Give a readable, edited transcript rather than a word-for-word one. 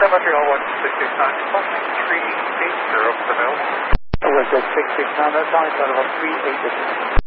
Montreal 1669, crossing 380 for the mill. Was it 669, that's on 380.